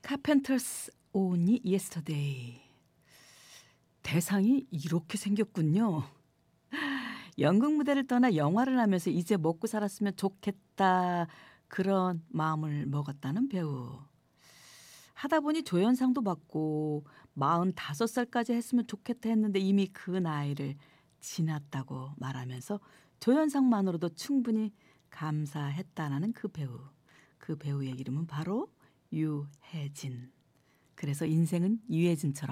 카펜터스 온이 예스터데이. 대상이 이렇게 생겼군요. 연극 무대를 떠나 영화를 하면서 이제 먹고 살았으면 좋겠다 그런 마음을 먹었다는 배우. 하다 보니 조연상도 받고 45살까지 했으면 좋겠다 했는데 이미 그 나이를 지났다고 말하면서 조연상만으로도 충분히 감사했다는 그 배우. 그 배우의 이름은 바로 유해진. 그래서 인생은 유해진처럼